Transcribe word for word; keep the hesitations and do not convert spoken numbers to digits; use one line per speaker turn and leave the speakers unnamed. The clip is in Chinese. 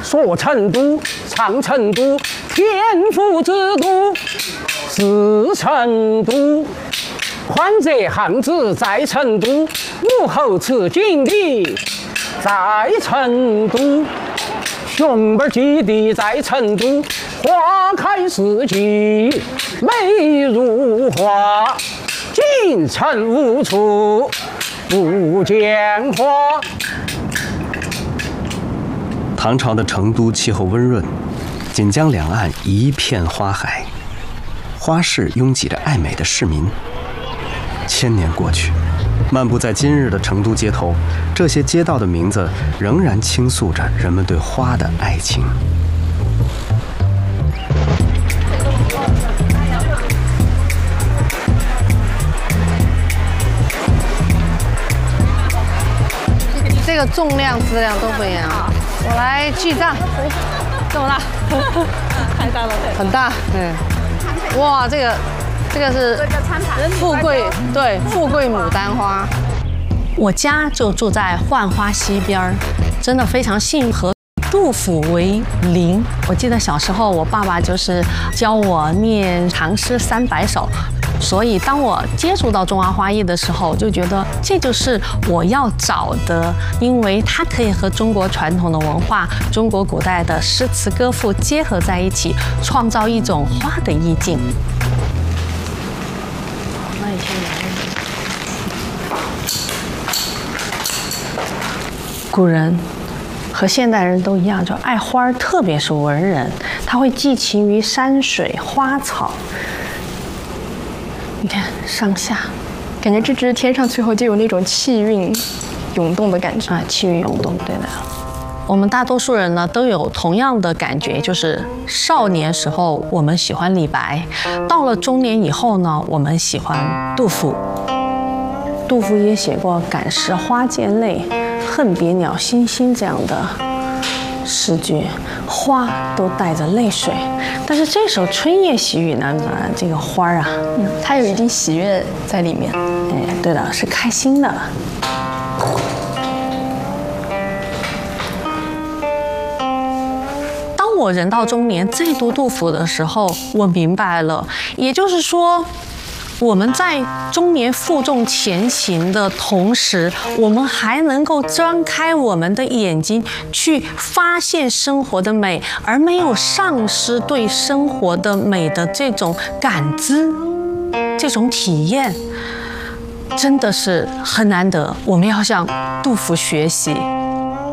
说成都，唱成都，天府之都是成都。宽泽汉子在成都，武侯祠锦里在成都，熊本基地在成都，花开四季美如画，锦城无处不见花。
唐朝的成都气候温润，锦江两岸一片花海，花市拥挤着爱美的市民。千年过去，漫步在今日的成都街头，这些街道的名字仍然倾诉着人们对花的爱情。
这个重量、质量都不一样。我来记账，这么大，
太大了，对，
很大，对。哇，这个，这个是富贵，对，富贵牡丹花。
我家就住在浣花溪边儿，真的非常幸福。杜甫为邻，我记得小时候我爸爸就是教我念唐诗三百首。所以，当我接触到中华花艺的时候，就觉得这就是我要找的，因为它可以和中国传统的文化、中国古代的诗词歌赋结合在一起，创造一种花的意境。那以前古人和现代人都一样，就爱花，特别是文人，他会寄情于山水花草。你看上下，
感觉这只天上最后就有那种气韵涌动的感觉
啊，气韵涌动，对的。我们大多数人呢都有同样的感觉，就是少年时候我们喜欢李白，到了中年以后呢，我们喜欢杜甫。杜甫也写过“感时花溅泪，恨别鸟心心”这样的诗句，花都带着泪水。但是这首《春夜喜雨》呢，呃，这个花啊，
嗯，它有一定喜悦在里面。
哎，对的，是开心的。当我人到中年再读杜甫的时候，我明白了，也就是说，我们在中年负重前行的同时，我们还能够张开我们的眼睛去发现生活的美，而没有丧失对生活的美的这种感知，这种体验，真的是很难得。我们要向杜甫学习。